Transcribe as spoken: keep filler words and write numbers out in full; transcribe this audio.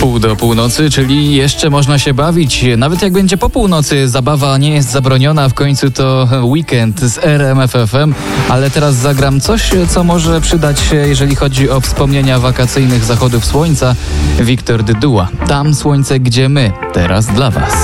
pół do północy, czyli jeszcze można się bawić. Nawet jak będzie po północy, zabawa nie jest zabroniona, w końcu to weekend z R M F F M, ale teraz zagram coś, co może przydać się, jeżeli chodzi o wspomnienia wakacyjnych zachodów słońca. Wiktor Dyduła. Tam słońce, gdzie my. Teraz dla was.